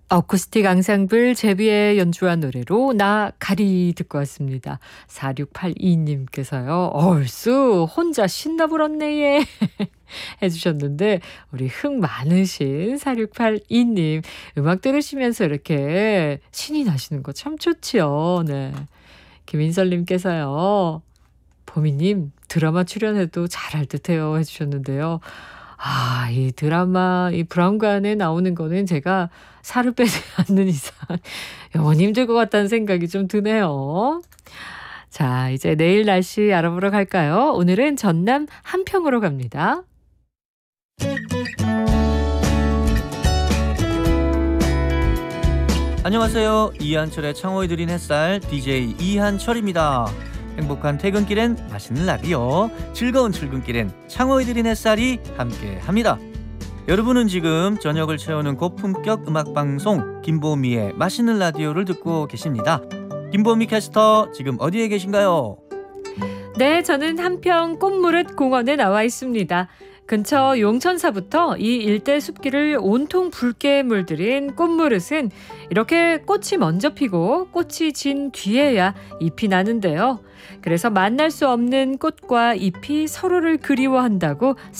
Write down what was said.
어쿠스틱 앙상블 제비의 연주한 노래로 나 가리 듣고 왔습니다. 4682님께서요. 얼쑤 혼자 신나 불었네 예 해주셨는데 우리 흥 많으신 4682님 음악 들으시면서 이렇게 신이 나시는 거 참 좋지요. 네. 김인설님께서요. 보미님 드라마 출연해도 잘할 듯해요 해주셨는데요. 아, 이 드라마 이 브라운관에 나오는 거는 제가 살을 빼지 않는 이상 영원히 힘들 것 같다는 생각이 좀 드네요. 자, 이제 내일 날씨 알아보러 갈까요? 오늘은 전남 한평으로 갑니다. 안녕하세요. 이한철의 창호에 드린 햇살 DJ 이한철입니다. 행복한 퇴근길엔 맛있는 라디오, 즐거운 출근길엔 창호에 드린 햇살이 함께합니다. 여러분은 지금 저녁을 채우는 고품격 음악방송 김보미의 맛있는 라디오를 듣고 계십니다. 김보미 캐스터 지금 어디에 계신가요? 네, 저는 한평 꽃무릇 공원에 나와 있습니다. 근처 용천사부터 이 일대 숲길을 온통 붉게 물들인 꽃무릇은 이렇게 꽃이 먼저 피고 꽃이 진 뒤에야 잎이 나는데요. 그래서 만날 수 없는 꽃과 잎이 서로를 그리워한다고